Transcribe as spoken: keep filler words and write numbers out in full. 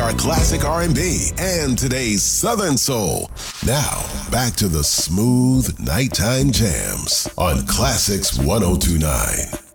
are classic R and B and today's Southern Soul. Now, back to the smooth nighttime jams on Classics one oh two point nine.